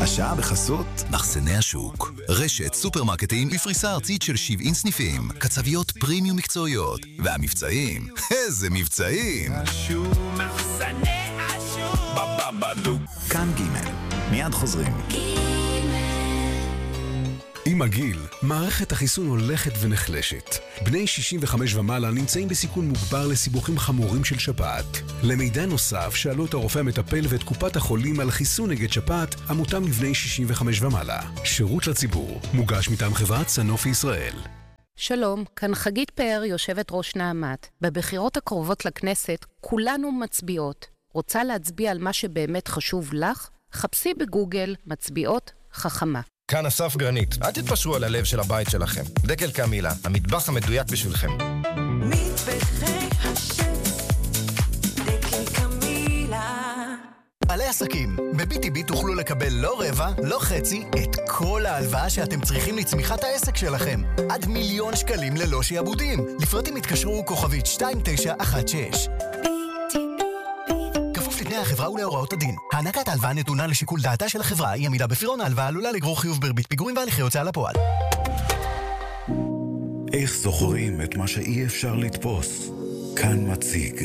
השעה בחסות מחסני השוק, רשת סופרמרקטים בפריסה ארצית של 70 סניפים, קצביות פרימיום מקצועיות, והמבצעים, איזה מבצעים! השוק, מחסני השוק, בבבלו. כאן ג' מיד חוזרים. עם הגיל, מערכת החיסון הולכת ונחלשת. בני 65 ומעלה נמצאים בסיכון מוגבר לסיבוכים חמורים של שפעת. למידע נוסף, שאלו את הרופא המטפל ואת קופת החולים על חיסון נגד שפעת המותאם לבני 65 ומעלה. שירות לציבור, מוגש מטעם חברת סנופי ישראל. שלום, כאן חגית פאר, יושבת ראש נעמת. בבחירות הקרובות לכנסת, כולנו מצביעות. רוצה להצביע על מה שבאמת חשוב לך? חפשי בגוגל מצביעות חכמה. כאן אסף גרנית, אל תתפשרו על הלב של הבית שלכם. דקל קמילה, המטבח המדויק בשבילכם. מטבחי השף, דקל קמילה. בעלי עסקים, ב-BTB תוכלו לקבל לא רבע, לא חצי, את כל ההלוואה שאתם צריכים לצמיחת העסק שלכם. עד 1,000,000 שקלים ללא שיעבודים. לפרטים התקשרו כוכבית 2916. לפני החברה ולהוראות הדין. הענקת ההלוואה נתונה לשיקול דעתה של החברה, היא עמידה בפירעון ההלוואה עלולה לגרור חיוב בריבית פיגורים והליכי הוצאה לפועל. איך זוכרים את מה שאי אפשר לתפוס? כאן מציג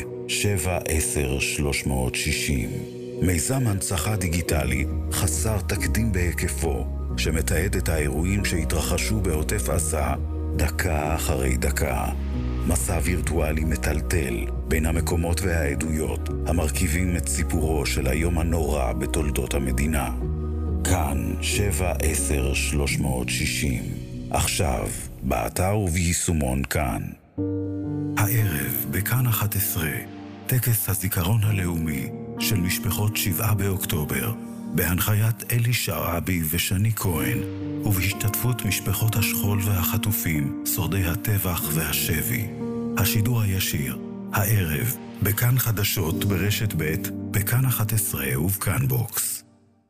7-10-360. מיזם הנצחה דיגיטלי חסר תקדים בהיקפו, שמתעד את האירועים שהתרחשו בעוטף עזה דקה אחרי דקה. מסע וירטואלי מטלטל בין המקומות והעדויות המרכיבים את סיפורו של היום הנורא בתולדות המדינה. כאן 7-10-360. עכשיו, באתר וביישומון כאן. הערב בכאן 11, טקס הזיכרון הלאומי של משפחות 7 באוקטובר, בהנחיית אלי שרעבי ושני כהן, ובהשתתפות משפחות השכול והחטופים, שורדי הטבח והשבי. השידור הישיר, הערב, בכאן חדשות ברשת ב', בכאן 11 ובכאן בוקס.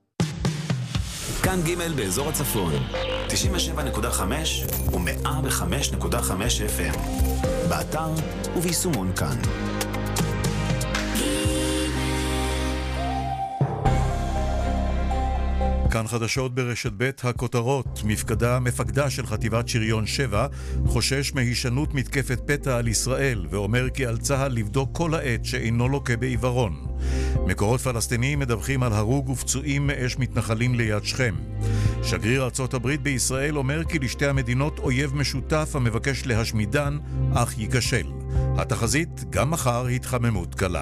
כאן ג' באזור הצפון, 97.5 ו-105.5 FM. באתר וביישומון כאן. כאן חדשות ברשת ב', הכותרות. מפקדה של חטיבת שריון 7 חושש מהישנות מתקפת פתע על ישראל ואומר כי על צה"ל לבדוק כל העת שאינו לוקה בעיוורון. מקורות פלסטיניים מדווחים על הרוג ופצועים מאש מתנחלים ליד שכם. שגריר ארצות הברית בישראל אומר כי לשתי המדינות אויב משותף המבקש להשמידן אך ייכשל. התחזית, גם מחר התחממות קלה.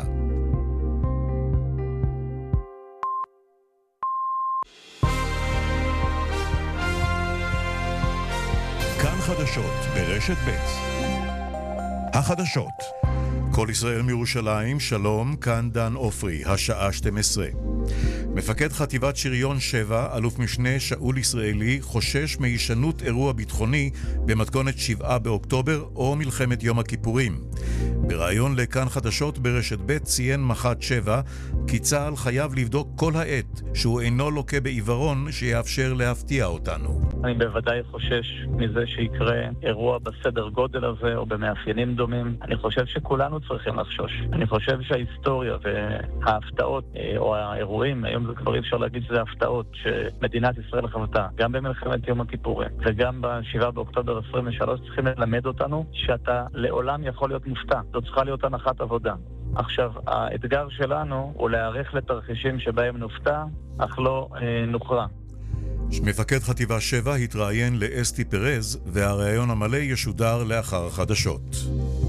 כאן חדשות ברשת ב'. החדשות. כל ישראל מירושלים, שלום, כאן דן אופרי, השעה 12. מפקד חטיבת שריון 7, אלוף משנה שאול ישראלי, חושש מהישנות אירוע ביטחוני במתכונת 7 באוקטובר או מלחמת יום הכיפורים. בראיון לכאן חדשות ברשת ב' ציין מח"ט 7 כי צה"ל חייב לבדוק כל העת שהוא אינו לוקה בעיוורון שיאפשר להפתיע אותנו. אני בוודאי חושש מזה שיקרה אירוע בסדר גודל הזה או במאפיינים דומים. אני חושב שכולנו צריכים לחשוש. אני חושב שההיסטוריה וההפתעות או האירועים, היום זה כבר אפשר להגיד שזה הפתעות שמדינת ישראל חוותה, גם במלחמת יום הכיפורים וגם ב7 באוקטובר 23, צריכים ללמד אותנו שאתה לעולם יכול להיות מופתע. זאת צריכה להיות הנחת עבודה. עכשיו, האתגר שלנו הוא להיערך לתרחישים שבהם נופתע, אך לא נוכרע. מפקד חטיבה 7 התראיין לאסתי פרז, והראיון המלא ישודר לאחר החדשות.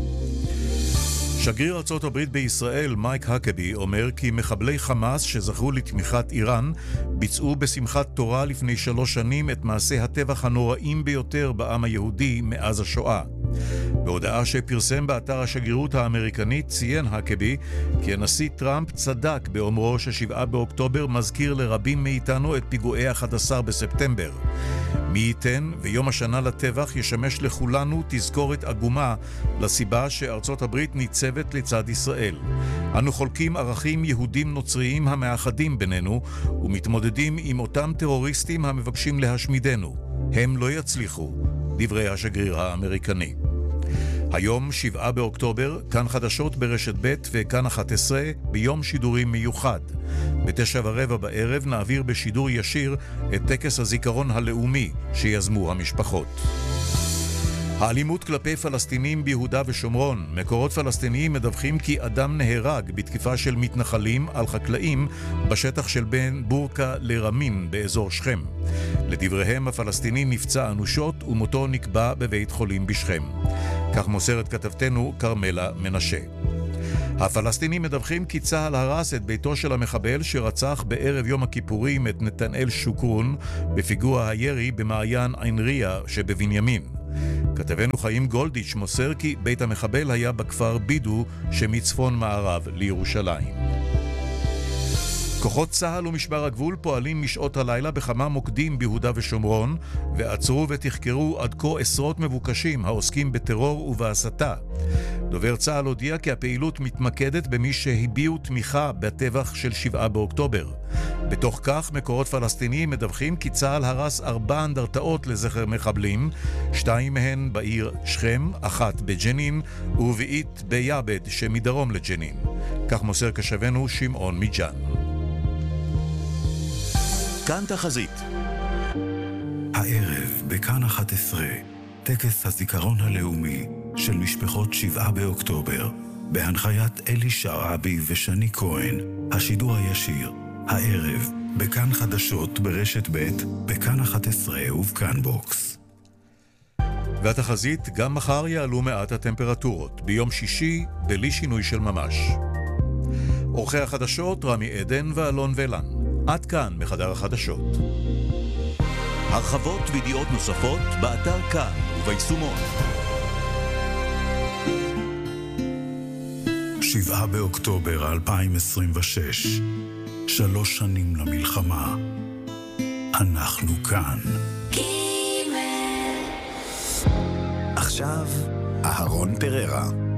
שגריר ארצות הברית בישראל, מייק הקבי, אומר כי מחבלי חמאס שזכו לתמיכת איראן ביצעו בשמחת תורה לפני 3 שנים את מעשה הטבח הנוראים ביותר בעם היהודי מאז השואה. בהודעה שפרסם באתר השגרירות האמריקנית ציין הקבי כי הנשיא טראמפ צדק באומרו ש7 באוקטובר מזכיר לרבים מאיתנו את פיגועי 11 בספטמבר. מי ייתן ויום השנה לטבח ישמש לכולנו תזכורת עגומה לסיבה שארצות הברית ניצבת לצד ישראל. אנו חולקים ערכים יהודים נוצריים המאחדים בינינו ומתמודדים עם אותם טרוריסטים המבקשים להשמידנו. הם לא יצליחו, דברי השגריר האמריקני. היום, 7 באוקטובר, כאן חדשות ברשת ב' וכאן 11, ביום שידורים מיוחד. ב9:15 בערב נעביר בשידור ישיר את טקס הזיכרון הלאומי שיזמו המשפחות. האלימות כלפי פלסטינים ביהודה ושומרון. מקורות פלסטיניים מדווחים כי אדם נהרג בתקיפה של מתנחלים על חקלאים בשטח של בין בורקה לרמין באזור שכם. לדבריהם, הפלסטיני נפצע אנושות ומותו נקבע בבית חולים בשכם. כך מוסרת כתבתנו קרמלה מנשה. הפלסטינים מדווחים כי צה"ל הרס את ביתו של המחבל שרצח בערב יום הכיפורים את נתנאל שוקרון בפיגוע הירי במעיין עין ריה שבבנימין. כתבנו חיים גולדיץ' מוסר כי בית המחבל היה בכפר בידו שמצפון מערב לירושלים. כוחות צה"ל ומשמר הגבול פועלים משעות הלילה בכמה מוקדים ביהודה ושומרון ועצרו ותחקרו עד כה עשרות מבוקשים העוסקים בטרור ובהסתה. דובר צה"ל הודיע כי הפעילות מתמקדת במי שהביעו תמיכה בטבח של 7 באוקטובר. בתוך כך, מקורות פלסטיניים מדווחים כי צה"ל הרס 4 אנדרטאות לזכר מחבלים, 2 מהן בעיר שכם, 1 בג'נין ורביעית ביעבד שמדרום לג'נין. כך מוסר קשבנו שמעון מג'אן. כאן תחזית. הערב בכאן 11, טקס הזיכרון הלאומי של משפחות 7 באוקטובר, בהנחיית אלי שרעבי ושני כהן, השידור הישיר, הערב בכאן חדשות ברשת ב', בכאן 11 ובכאן בוקס. והתחזית, גם מחר יעלו מעט הטמפרטורות, ביום שישי בלי שינוי של ממש. עורכי החדשות רמי עדן ואלון ולן. עד כאן בחדר החדשות. הרחבות וידיעות נוספות באתר כאן וביישומון. 7 באוקטובר 2026, 3 שנים למלחמה. אנחנו כאן. עכשיו, אהרון פררה.